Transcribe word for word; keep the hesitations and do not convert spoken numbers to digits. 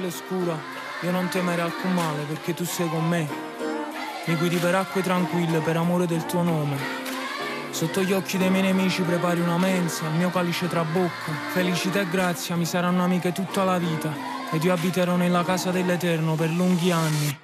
pelle scura, io non temere alcun male perché tu sei con me. Mi guidi per acque tranquille per amore del tuo nome. Sotto gli occhi dei miei nemici prepari una mensa, il mio calice trabocca. Felicità e grazia mi saranno amiche tutta la vita ed io abiterò nella casa dell'Eterno per lunghi anni.